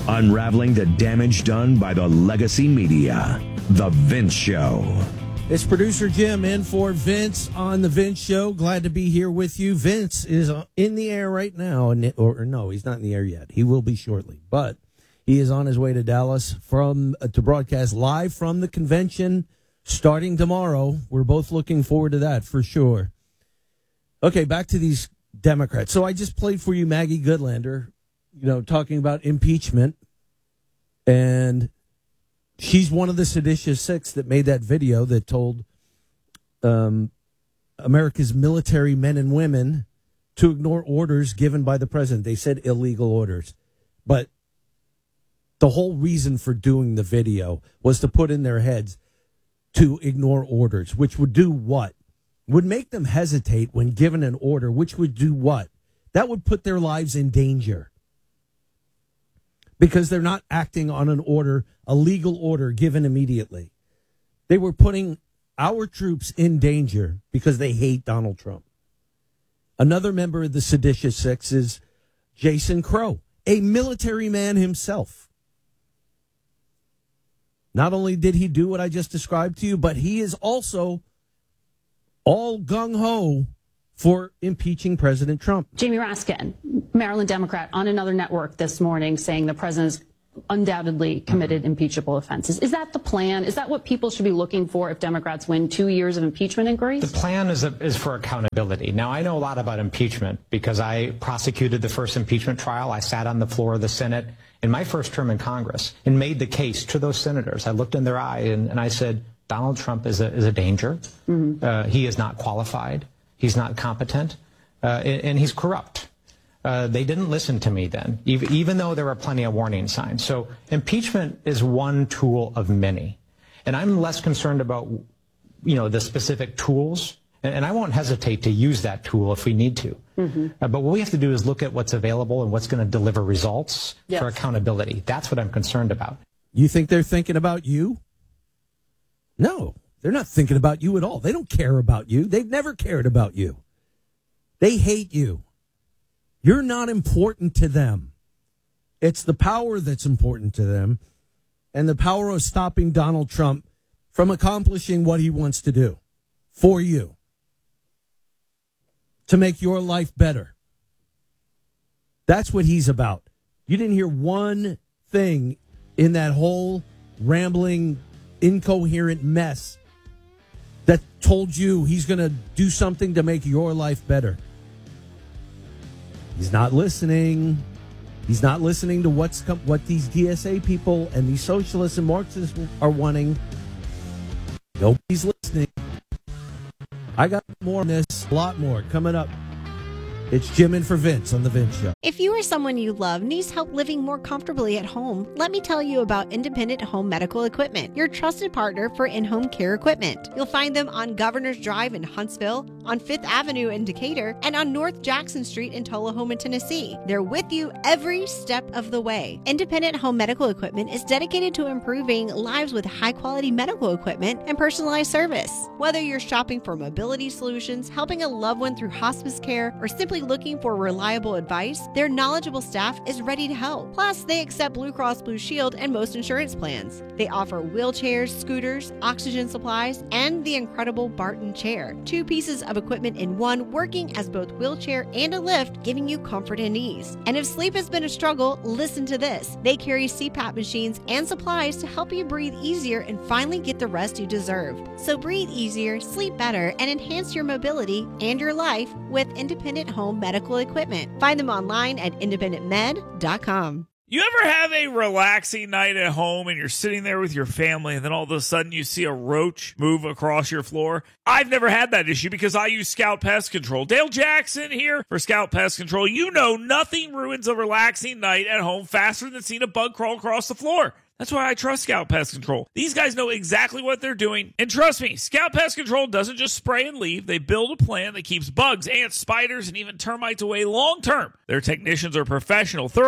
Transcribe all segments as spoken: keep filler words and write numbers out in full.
Unraveling the damage done by the legacy media. The Vince Show. It's producer Jim in for Vince on The Vince Show. Glad to be here with you. Vince is in the air right now. Or, or no, he's not in the air yet. He will be shortly. But he is on his way to Dallas from uh, to broadcast live from the convention starting tomorrow. We're both looking forward to that for sure. Okay, back to these Democrats. So I just played for you Maggie Goodlander, you know, talking about impeachment. And she's one of the seditious six that made that video that told um, America's military men and women to ignore orders given by the president. They said illegal orders. But the whole reason for doing the video was to put in their heads to ignore orders, which would do what? Would make them hesitate when given an order, which would do what? That would put their lives in danger. Because they're not acting on an order, a legal order given immediately. They were putting our troops in danger because they hate Donald Trump. Another member of the seditious six is Jason Crow, a military man himself. Not only did he do what I just described to you, but he is also all gung-ho for impeaching President Trump. Jamie Raskin, Maryland Democrat, on another network this morning saying the president's undoubtedly committed impeachable offenses. Is that the plan? Is that what people should be looking for if Democrats win two years of impeachment inquiries? The plan is, a, is for accountability. Now, I know a lot about impeachment because I prosecuted the first impeachment trial. I sat on the floor of the Senate in my first term in Congress and made the case to those senators. I looked in their eye and, and I said, Donald Trump is a, is a danger. Mm-hmm. uh, he is not qualified. He's not competent, uh, and, and he's corrupt. Uh, they didn't listen to me then, even, even though there were plenty of warning signs. So impeachment is one tool of many. And I'm less concerned about, you know, the specific tools. And, and I won't hesitate to use that tool if we need to. Mm-hmm. Uh, but what we have to do is look at what's available and what's going to deliver results yes. for accountability. That's what I'm concerned about. You think they're thinking about you? No, they're not thinking about you at all. They don't care about you. They've never cared about you. They hate you. You're not important to them. It's the power that's important to them and the power of stopping Donald Trump from accomplishing what he wants to do for you, to make your life better. That's what he's about. You didn't hear one thing in that whole rambling, incoherent mess that told you he's going to do something to make your life better. He's not listening. He's not listening to what's com- what these D S A people and these socialists and Marxists are wanting. Nobody's listening. I got more on this, a lot more coming up. It's Jim in for Vince on The Vince Show. If you or someone you love needs help living more comfortably at home, let me tell you about Independent Home Medical Equipment, your trusted partner for in-home care equipment. You'll find them on Governor's Drive in Huntsville, on Fifth Avenue in Decatur, and on North Jackson Street in Tullahoma, Tennessee. They're with you every step of the way. Independent Home Medical Equipment is dedicated to improving lives with high-quality medical equipment and personalized service. Whether you're shopping for mobility solutions, helping a loved one through hospice care, or simply looking for reliable advice, their knowledgeable staff is ready to help. Plus, they accept Blue Cross Blue Shield and most insurance plans. They offer wheelchairs, scooters, oxygen supplies, and the incredible Barton chair. Two pieces of equipment in one, working as both wheelchair and a lift, giving you comfort and ease. And if sleep has been a struggle, listen to this. They carry C PAP machines and supplies to help you breathe easier and finally get the rest you deserve. So breathe easier, sleep better, and enhance your mobility and your life with Independent Home Medical Equipment. Find them online at independent med dot com. You ever have a relaxing night at home and you're sitting there with your family and then all of a sudden you see a roach move across your floor? I've never had that issue because I use Scout Pest Control. Dale Jackson here for Scout Pest Control. You know nothing ruins a relaxing night at home faster than seeing a bug crawl across the floor. That's why I trust Scout Pest Control. These guys know exactly what they're doing. And trust me, Scout Pest Control doesn't just spray and leave. They build a plan that keeps bugs, ants, spiders, and even termites away long term. Their technicians are professional, thorough,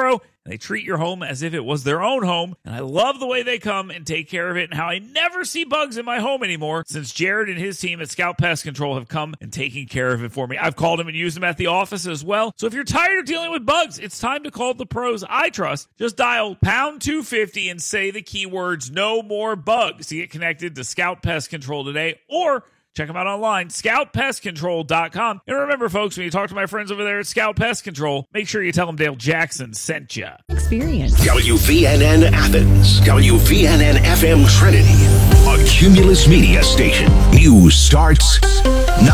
and they treat your home as if it was their own home. And I love the way they come and take care of it, and how I never see bugs in my home anymore since Jared and his team at Scout Pest Control have come and taken care of it for me. I've called them and used them at the office as well. So if you're tired of dealing with bugs, it's time to call the pros I trust. Just dial pound two fifty and say the keywords "no more bugs" to get connected to Scout Pest Control today, or check them out online, scout pest control dot com. And remember, folks, when you talk to my friends over there at Scout Pest Control, make sure you tell them Dale Jackson sent you. Experience. W V N N Athens, W V N N F M Trinity, a Cumulus Media station. News starts now.